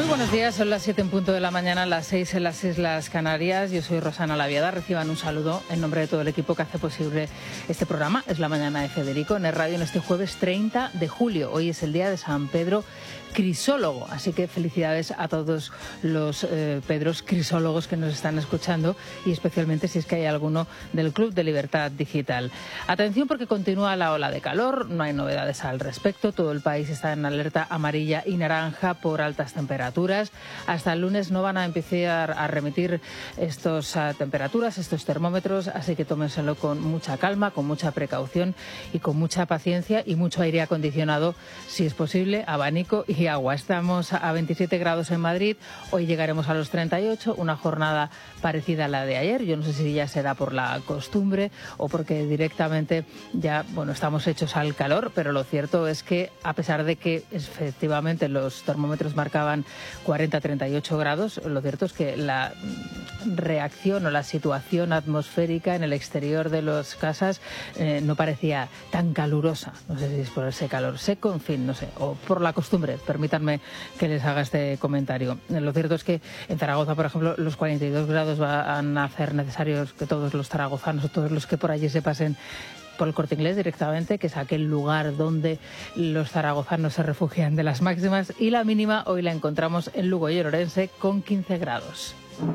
Buenos días, son las 7 en punto de la mañana, las 6 en las Islas Canarias. Yo soy Rosana Laviada. Reciban un saludo en nombre de todo el equipo que hace posible este programa. Es la mañana de Federico en el radio en este jueves 30 de julio. Hoy es el día de San Pedro Crisólogo, así que felicidades a todos los Pedros crisólogos que nos están escuchando y especialmente si es que hay alguno del Club de Libertad Digital. Atención porque continúa la ola de calor, no hay novedades al respecto, todo el país está en alerta amarilla y naranja por altas temperaturas. Hasta el lunes no van a empezar a remitir estas temperaturas, estos termómetros, así que tómenselo con mucha calma, con mucha precaución y con mucha paciencia y mucho aire acondicionado, si es posible, abanico y agua. Estamos a 27 grados en Madrid, hoy llegaremos a los 38, una jornada parecida a la de ayer. Yo no sé si ya será por la costumbre o porque directamente ya, estamos hechos al calor, pero lo cierto es que a pesar de que efectivamente los termómetros marcaban 40-38 grados, lo cierto es que la reacción o la situación atmosférica en el exterior de las casas no parecía tan calurosa. No sé si es por ese calor seco, en fin, no sé, o por la costumbre. Permítanme que les haga este comentario. Lo cierto es que en Zaragoza, por ejemplo, los 42 grados van a hacer necesarios que todos los zaragozanos o todos los que por allí se pasen por el Corte Inglés directamente, que es aquel lugar donde los zaragozanos se refugian de las máximas, y la mínima hoy la encontramos en Lugo y en Orense con 15 grados.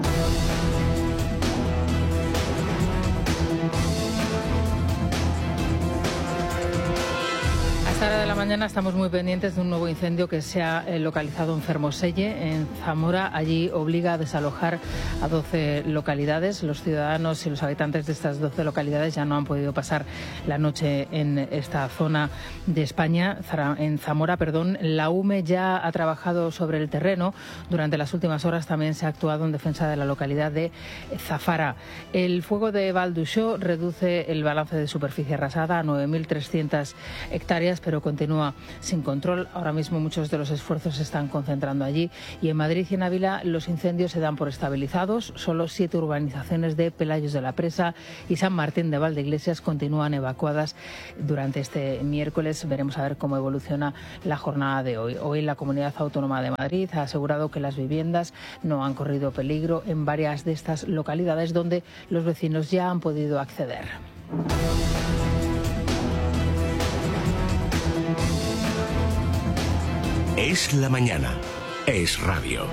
A esta hora de la mañana estamos muy pendientes de un nuevo incendio que se ha localizado en Fermoselle, en Zamora. Allí obliga a desalojar a 12 localidades. Los ciudadanos y los habitantes de estas 12 localidades ya no han podido pasar la noche en esta zona de España, en Zamora, perdón. La UME ya ha trabajado sobre el terreno. Durante las últimas horas también se ha actuado en defensa de la localidad de Zafara. El fuego de Val d'Uixó reduce el balance de superficie arrasada a 9.300 hectáreas, pero continúa sin control. Ahora mismo muchos de los esfuerzos se están concentrando allí y en Madrid y en Ávila los incendios se dan por estabilizados. Solo 7 urbanizaciones de Pelayos de la Presa y San Martín de Valdeiglesias continúan evacuadas durante este miércoles. Veremos a ver cómo evoluciona la jornada de hoy. Hoy la Comunidad Autónoma de Madrid ha asegurado que las viviendas no han corrido peligro en varias de estas localidades donde los vecinos ya han podido acceder. Es la mañana. Es radio.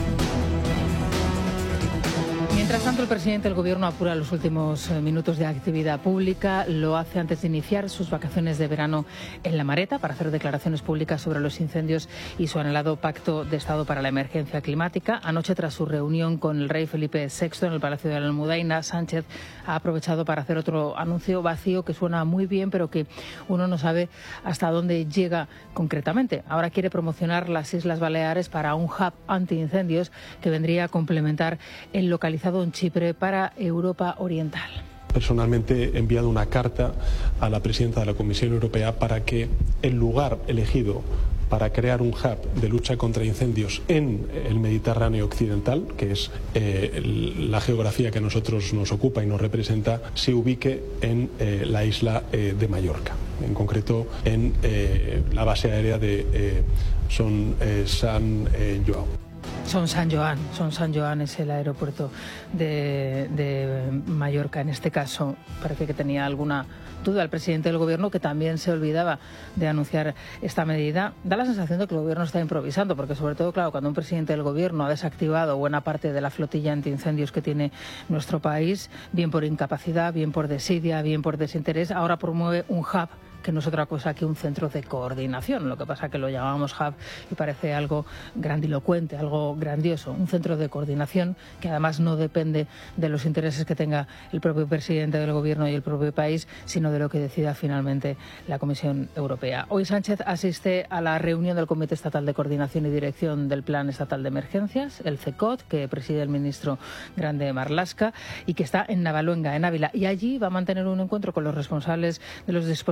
Mientras tanto, el presidente del Gobierno apura los últimos minutos de actividad pública. Lo hace antes de iniciar sus vacaciones de verano en La Mareta para hacer declaraciones públicas sobre los incendios y su anhelado pacto de Estado para la emergencia climática. Anoche, tras su reunión con el rey Felipe VI en el Palacio de la Almudaina, Sánchez ha aprovechado para hacer otro anuncio vacío que suena muy bien, pero que uno no sabe hasta dónde llega concretamente. Ahora quiere promocionar las Islas Baleares para un hub antiincendios que vendría a complementar el localizado en Chipre para Europa Oriental. Personalmente he enviado una carta a la presidenta de la Comisión Europea para que el lugar elegido para crear un hub de lucha contra incendios en el Mediterráneo occidental, que es la geografía que a nosotros nos ocupa y nos representa, se ubique en la isla de Mallorca, en concreto en la base aérea de Son San Joan. Son San Joan es el aeropuerto de Mallorca. En este caso parece que tenía alguna duda el presidente del Gobierno, que también se olvidaba de anunciar esta medida. Da la sensación de que el Gobierno está improvisando, porque sobre todo, claro, cuando un presidente del Gobierno ha desactivado buena parte de la flotilla antiincendios que tiene nuestro país, bien por incapacidad, bien por desidia, bien por desinterés, ahora promueve un hub que no es otra cosa que un centro de coordinación. Lo que pasa es que lo llamamos hub y parece algo grandilocuente, algo grandioso. Un centro de coordinación que además no depende de los intereses que tenga el propio presidente del Gobierno y el propio país, sino de lo que decida finalmente la Comisión Europea. Hoy Sánchez asiste a la reunión del Comité Estatal de Coordinación y Dirección del Plan Estatal de Emergencias, el CECOT, que preside el ministro Grande Marlaska y que está en Navaluenga, en Ávila. Y allí va a mantener un encuentro con los responsables de los dispositivos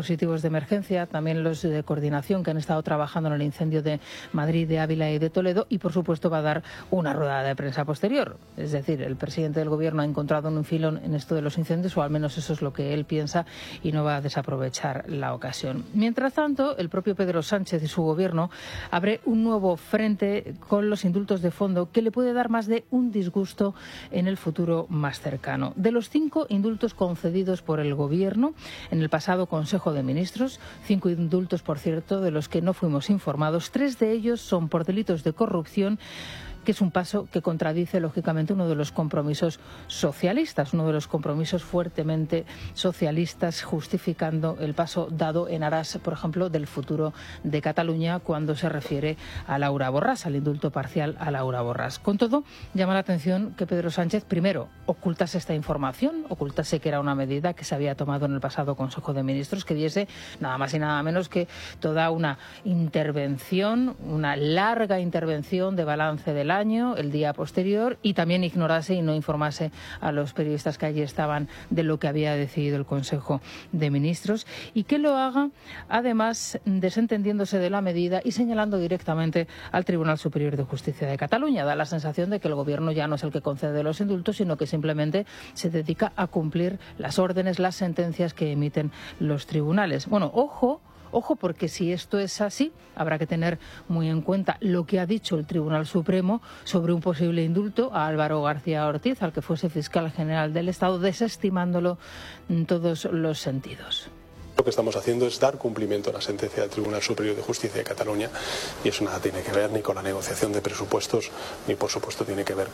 de emergencia, también los de coordinación que han estado trabajando en el incendio de Madrid, de Ávila y de Toledo, y por supuesto va a dar una rueda de prensa posterior. Es decir, el presidente del Gobierno ha encontrado un filón en esto de los incendios, o al menos eso es lo que él piensa, y no va a desaprovechar la ocasión. Mientras tanto, el propio Pedro Sánchez y su Gobierno abre un nuevo frente con los indultos de fondo que le puede dar más de un disgusto en el futuro más cercano. De los 5 indultos concedidos por el Gobierno en el pasado Consejo de Ministros, 5 indultos, por cierto, de los que no fuimos informados, 3 de ellos son por delitos de corrupción, que es un paso que contradice, lógicamente, uno de los compromisos socialistas, uno de los compromisos fuertemente socialistas, justificando el paso dado en aras, por ejemplo, del futuro de Cataluña, cuando se refiere a Laura Borràs, al indulto parcial a Laura Borràs. Con todo, llama la atención que Pedro Sánchez, primero, ocultase esta información, ocultase que era una medida que se había tomado en el pasado Consejo de Ministros, que diese nada más y nada menos que toda una intervención, una larga intervención de balance del año, el día posterior, y también ignorase y no informase a los periodistas que allí estaban de lo que había decidido el Consejo de Ministros, y que lo haga además desentendiéndose de la medida y señalando directamente al Tribunal Superior de Justicia de Cataluña. Da la sensación de que el Gobierno ya no es el que concede los indultos, sino que simplemente se dedica a cumplir las órdenes, las sentencias que emiten los tribunales. Bueno, ojo, porque si esto es así, habrá que tener muy en cuenta lo que ha dicho el Tribunal Supremo sobre un posible indulto a Álvaro García Ortiz, al que fuese fiscal general del Estado, desestimándolo en todos los sentidos. Lo que estamos haciendo es dar cumplimiento a la sentencia del Tribunal Superior de Justicia de Cataluña, y eso nada tiene que ver ni con la negociación de presupuestos, ni por supuesto tiene que ver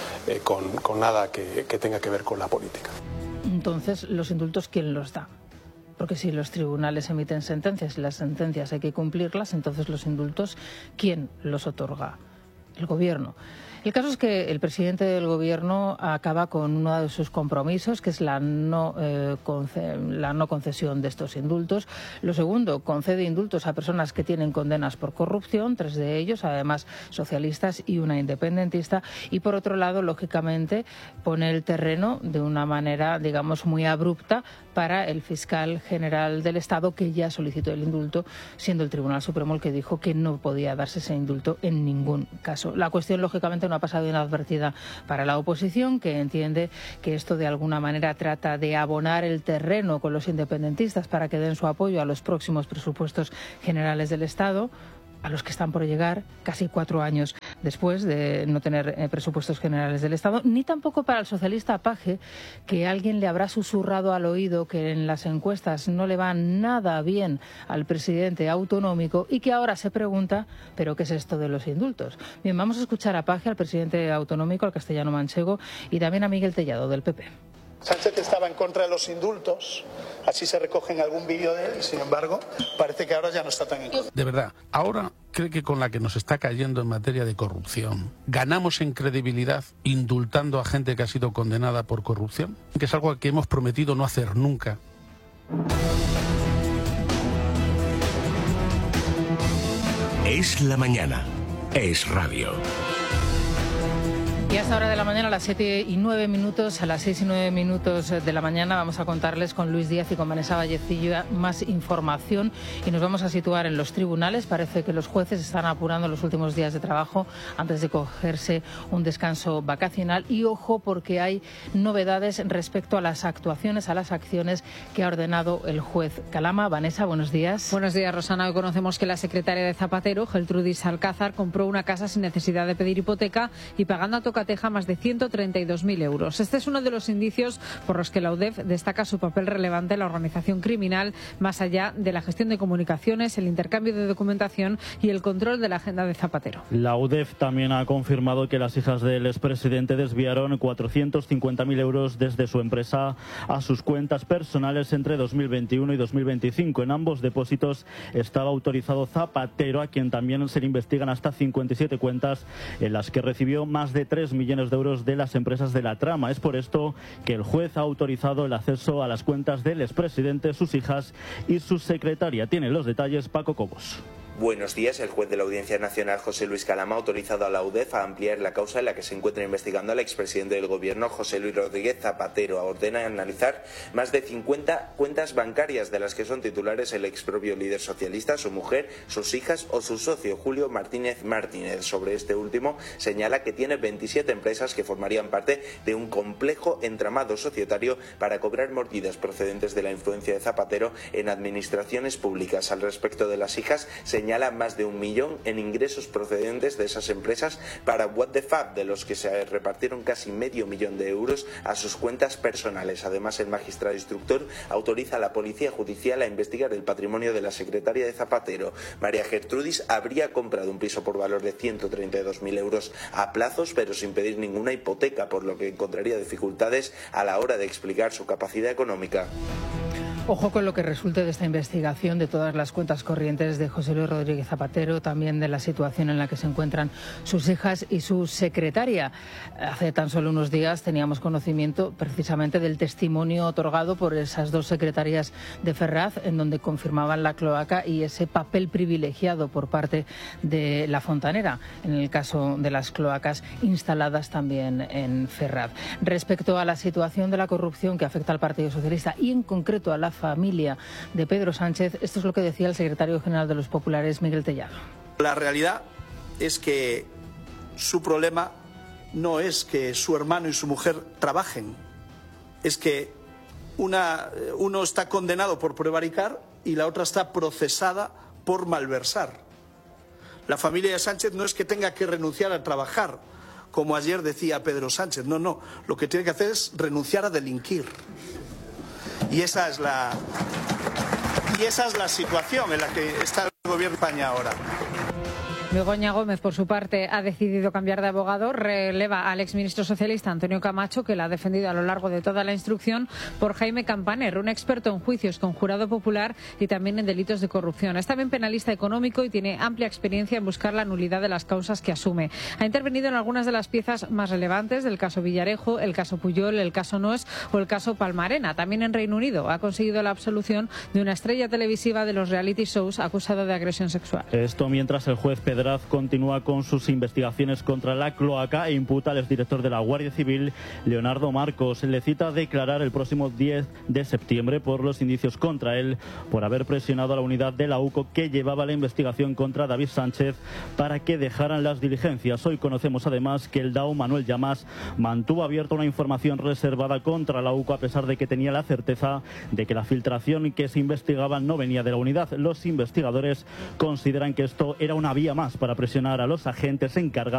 con nada que tenga que ver con la política. Entonces, ¿los indultos quién los da? Porque si los tribunales emiten sentencias y las sentencias hay que cumplirlas, entonces los indultos, ¿quién los otorga? El Gobierno. El caso es que el presidente del Gobierno acaba con uno de sus compromisos, que es la no concesión de estos indultos. Lo segundo, concede indultos a personas que tienen condenas por corrupción, 3 de ellos, además socialistas y una independentista. Y por otro lado, lógicamente, pone el terreno de una manera, digamos, muy abrupta para el fiscal general del Estado, que ya solicitó el indulto, siendo el Tribunal Supremo el que dijo que no podía darse ese indulto en ningún caso. La cuestión, lógicamente, no ha pasado inadvertida para la oposición, que entiende que esto de alguna manera trata de abonar el terreno con los independentistas para que den su apoyo a los próximos presupuestos generales del Estado, a los que están por llegar casi 4 años después de no tener presupuestos generales del Estado, ni tampoco para el socialista Page, que alguien le habrá susurrado al oído que en las encuestas no le va nada bien al presidente autonómico y que ahora se pregunta, ¿pero qué es esto de los indultos? Bien, vamos a escuchar a Page, al presidente autonómico, al castellano manchego, y también a Miguel Tellado, del PP. Sánchez estaba en contra de los indultos, así se recoge en algún vídeo de él, y sin embargo parece que ahora ya no está tan en contra. De verdad, ahora cree que con la que nos está cayendo en materia de corrupción, ¿ganamos en credibilidad indultando a gente que ha sido condenada por corrupción? Que es algo que hemos prometido no hacer nunca. Es la mañana. Es radio. Y a esta hora de la mañana, a las 7:09, a las 6:09 de la mañana, vamos a contarles con Luis Díaz y con Vanessa Vallecillo más información, y nos vamos a situar en los tribunales. Parece que los jueces están apurando los últimos días de trabajo antes de cogerse un descanso vacacional. Y ojo, porque hay novedades respecto a las actuaciones, a las acciones que ha ordenado el juez Calama. Vanessa, buenos días. Buenos días, Rosana. Hoy conocemos que la secretaria de Zapatero, Geltrudis Alcázar, compró una casa sin necesidad de pedir hipoteca y pagando a tocateja más de 132.000 euros. Este es uno de los indicios por los que la UDEF destaca su papel relevante en la organización criminal, más allá de la gestión de comunicaciones, el intercambio de documentación y el control de la agenda de Zapatero. La UDEF también ha confirmado que las hijas del expresidente desviaron 450.000 euros desde su empresa a sus cuentas personales entre 2021 y 2025. En ambos depósitos estaba autorizado Zapatero, a quien también se le investigan hasta 57 cuentas en las que recibió más de 3 millones de euros de las empresas de la trama. Es por esto que el juez ha autorizado el acceso a las cuentas del expresidente, sus hijas y su secretaria. Tiene los detalles Paco Cobos. Buenos días. El juez de la Audiencia Nacional, José Luis Calama, ha autorizado a la UDEF a ampliar la causa en la que se encuentra investigando al expresidente del Gobierno, José Luis Rodríguez Zapatero. Ordena analizar más de 50 cuentas bancarias de las que son titulares el expropio líder socialista, su mujer, sus hijas o su socio, Julio Martínez Martínez. Sobre este último, señala que tiene 27 empresas que formarían parte de un complejo entramado societario para cobrar mordidas procedentes de la influencia de Zapatero en administraciones públicas. Al respecto de las hijas, señala más de 1 millón en ingresos procedentes de esas empresas para What the Fuck, de los que se repartieron casi medio millón de euros a sus cuentas personales. Además, el magistrado instructor autoriza a la Policía Judicial a investigar el patrimonio de la secretaria de Zapatero. María Gertrudis habría comprado un piso por valor de 132.000 euros a plazos, pero sin pedir ninguna hipoteca, por lo que encontraría dificultades a la hora de explicar su capacidad económica. Ojo con lo que resulte de esta investigación de todas las cuentas corrientes de José Luis Rodríguez Zapatero, también de la situación en la que se encuentran sus hijas y su secretaria. Hace tan solo unos días teníamos conocimiento precisamente del testimonio otorgado por esas dos secretarias de Ferraz, en donde confirmaban la cloaca y ese papel privilegiado por parte de la fontanera, en el caso de las cloacas instaladas también en Ferraz. Respecto a la situación de la corrupción que afecta al Partido Socialista y en concreto a la familia de Pedro Sánchez, esto es lo que decía el secretario general de los Populares, Miguel Tellado. La realidad es que su problema no es que su hermano y su mujer trabajen, es que uno está condenado por prevaricar y la otra está procesada por malversar. La familia de Sánchez no es que tenga que renunciar a trabajar, como ayer decía Pedro Sánchez, no, lo que tiene que hacer es renunciar a delinquir. Y esa es la situación en la que está el gobierno de España ahora. Begoña Gómez, por su parte, ha decidido cambiar de abogado. Releva al exministro socialista Antonio Camacho, que la ha defendido a lo largo de toda la instrucción, por Jaime Campaner, un experto en juicios con jurado popular y también en delitos de corrupción. Es también penalista económico y tiene amplia experiencia en buscar la nulidad de las causas que asume. Ha intervenido en algunas de las piezas más relevantes del caso Villarejo, el caso Pujol, el caso Noes o el caso Palmarena. También en Reino Unido ha conseguido la absolución de una estrella televisiva de los reality shows acusada de agresión sexual. Esto mientras el juez Pedraz continúa con sus investigaciones contra la cloaca e imputa al exdirector de la Guardia Civil, Leonardo Marcos. Le cita a declarar el próximo 10 de septiembre por los indicios contra él por haber presionado a la unidad de la UCO que llevaba la investigación contra David Sánchez para que dejaran las diligencias. Hoy conocemos además que el DAO Manuel Llamas mantuvo abierta una información reservada contra la UCO a pesar de que tenía la certeza de que la filtración que se investigaba no venía de la unidad. Los investigadores consideran que esto era una vía más para presionar a los agentes encargados